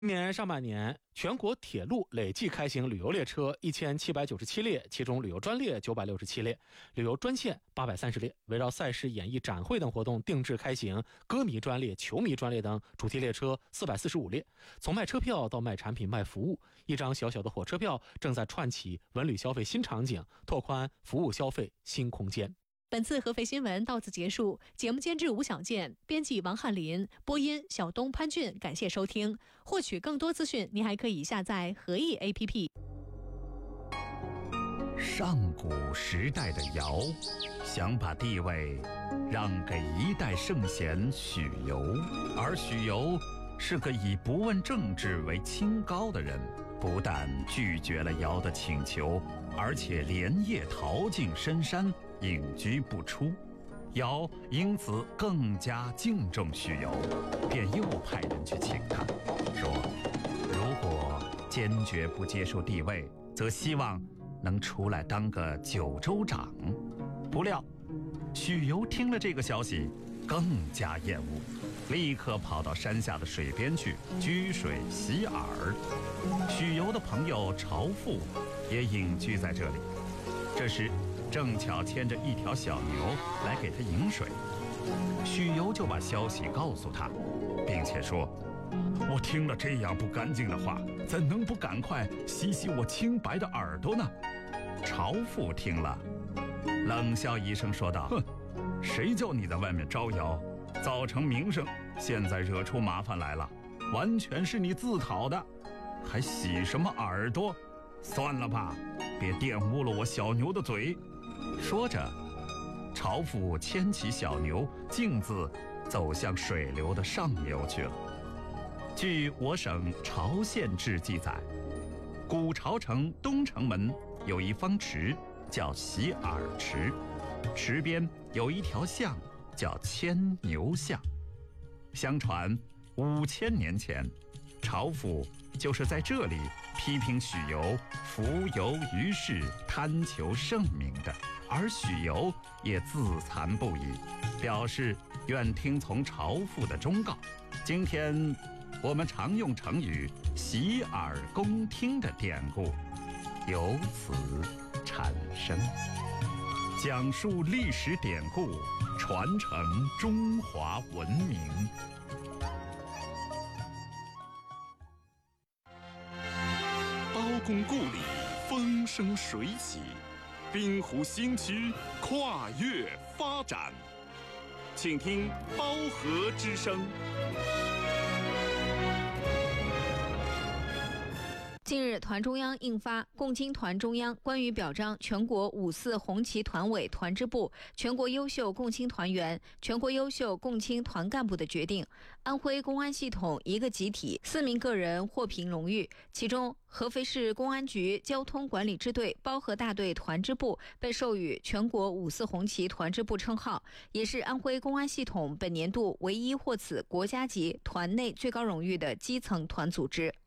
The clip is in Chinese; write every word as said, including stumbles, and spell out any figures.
今年上半年，全国铁路累计开行旅游列车一千七百九十七列，其中旅游专列九百六十七列，旅游专线八百三十列。围绕赛事、演艺、展会等活动定制开行歌迷专列、球迷专列等主题列车四百四十五列。从卖车票到卖产品、卖服务，一张小小的火车票正在串起文旅消费新场景，拓宽服务消费新空间。 本次合肥新闻到此结束，节目监制吴小健，编辑王翰林，播音小东、潘俊，感谢收听。获取更多资讯，您还可以下载合意 A P P。 上古时代的尧，想把地位让给一代圣贤许由，而许由是个以不问政治为清高的人，不但拒绝了尧的请求，而且连夜逃进深山，隐居不出。尧因此更加敬重许由，便又派人去请他，说如果坚决不接受帝位，则希望能出来当个九州长。不料许由听了这个消息更加厌恶，立刻跑到山下的水边去居水洗耳。许由的朋友朝父也隐居在这里，这时正巧牵着一条小牛来给他饮水。许由就把消息告诉他，并且说，我听了这样不干净的话，怎能不赶快洗洗我清白的耳朵呢？朝父听了冷笑一声说道，哼，谁叫你在外面招摇，造成名声，现在惹出麻烦来了，完全是你自讨的，还洗什么耳朵？算了吧，别玷污了我小牛的嘴。说着，朝父牵起小牛，径自走向水流的上游去了。据我省朝县志记载，古朝城东城门有一方池，叫洗耳池，池边有一条巷，叫牵牛巷。相传五千年前，朝父就是在这里批评许由浮游于世，贪求盛名的，而许由也自惭不已，表示愿听从朝父的忠告。今天我们常用成语洗耳恭听的典故由此产生。讲述历史典故，传承中华文明。 刀工故里风生水起，滨湖新区跨越发展。请听包河之声。 近日，团中央印发《共青团中央关于表彰全国五四红旗团委团支部全国优秀共青团员、全国优秀共青团干部的决定》，安徽公安系统一个集体、四名个人获评荣誉，其中合肥市公安局交通管理支队包河大队团支部被授予全国五四红旗团支部称号，也是安徽公安系统本年度唯一获此国家级团内最高荣誉的基层团组织。